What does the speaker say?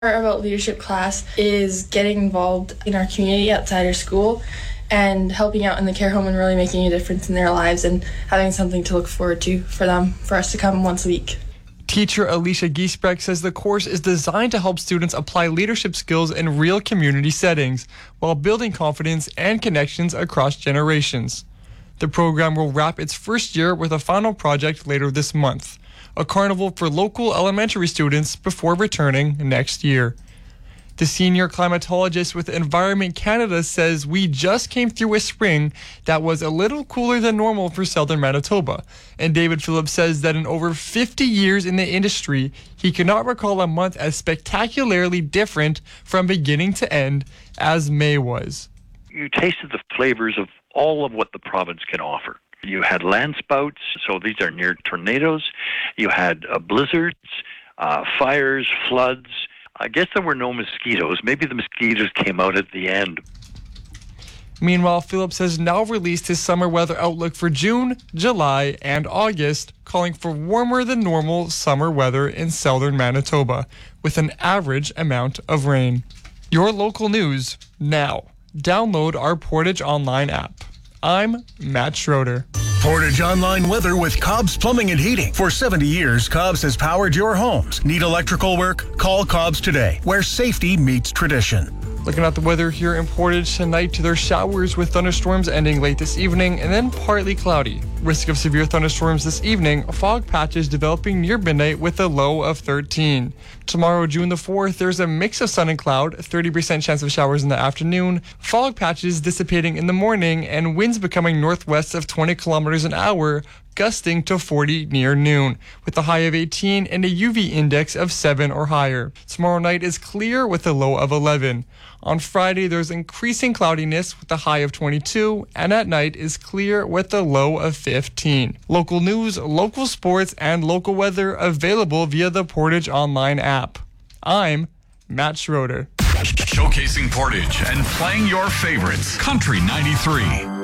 Part about leadership class is getting involved in our community outside our school and helping out in the care home and really making a difference in their lives and having something to look forward to for us to come once a week. Teacher Alicia Giesbrecht says the course is designed to help students apply leadership skills in real community settings while building confidence and connections across generations. The program will wrap its first year with a final project later this month, a carnival for local elementary students before returning next year. The senior climatologist with Environment Canada says we just came through a spring that was a little cooler than normal for southern Manitoba. And David Phillips says that in over 50 years in the industry, he cannot recall a month as spectacularly different from beginning to end as May was. You tasted the flavors of all of what the province can offer. You had land spouts, so these are near tornadoes. You had blizzards, fires, floods. I guess there were no mosquitoes. Maybe the mosquitoes came out at the end. Meanwhile, Phillips has now released his summer weather outlook for June, July, and August, calling for warmer than normal summer weather in southern Manitoba, with an average amount of rain. Your local news now. Download our Portage Online app. I'm Matt Schroeder. Portage Online weather with Cobb's Plumbing and Heating. For 70 years, Cobb's has powered your homes. Need electrical work? Call Cobb's today, where safety meets tradition. Looking at the weather here in Portage tonight, there's showers with thunderstorms ending late this evening and then partly cloudy. Risk of severe thunderstorms this evening, fog patches developing near midnight with a low of 13. Tomorrow, June the 4th, there's a mix of sun and cloud, 30% chance of showers in the afternoon, fog patches dissipating in the morning, and winds becoming northwest of 20 kilometers an hour, gusting to 40 near noon, with a high of 18 and a UV index of 7 or higher. Tomorrow night is clear with a low of 11. On Friday, there's increasing cloudiness with a high of 22, and at night is clear with a low of 15. Local news, local sports, and local weather available via the Portage Online app. I'm Matt Schroeder. Showcasing Portage and playing your favorites. Country 93.